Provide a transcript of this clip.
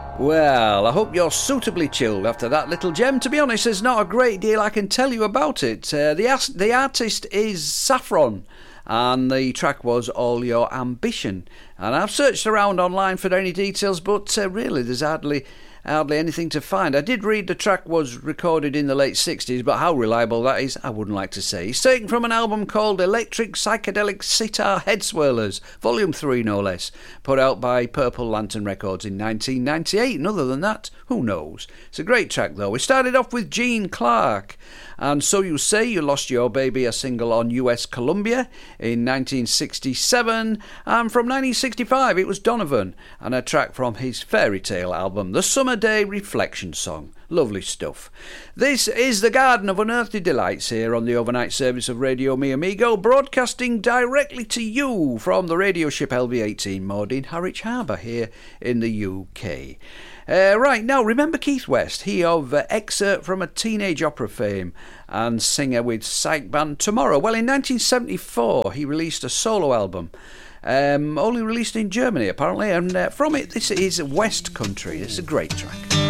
Well, I hope you're suitably chilled after that little gem. To be honest, there's not a great deal I can tell you about it. The artist is Saffron, and the track was All Your Ambition. And I've searched around online for any details, but really there's hardly anything to find. I did read the track was recorded in the late 60s, but how reliable that is, I wouldn't like to say. It's taken from an album called Electric Psychedelic Sitar Head Swirlers, Volume 3 no less, put out by Purple Lantern Records in 1998, and other than that, who knows. It's a great track though. We started off with Gene Clark, and So You Say You Lost Your Baby, a single on US Columbia in 1967, and from 1965 it was Donovan, and a track from his Fairy Tale album, The Summer Day Reflection Song. Lovely stuff. This is the Garden of Unearthly Delights here on the overnight service of Radio Mi Amigo, broadcasting directly to you from the radio ship LV-18 moored in Harwich Harbour here in the UK. Right, now remember Keith West, he of excerpt from a teenage opera fame and singer with psych band Tomorrow. Well, in 1974 he released a solo album, only released in Germany apparently, and from it this is West Country. It's a great track.